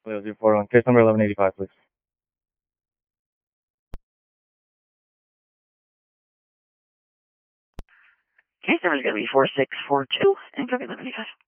Toledo 041, case number 1185, please. Case number is going to be 4642 and copy 1185.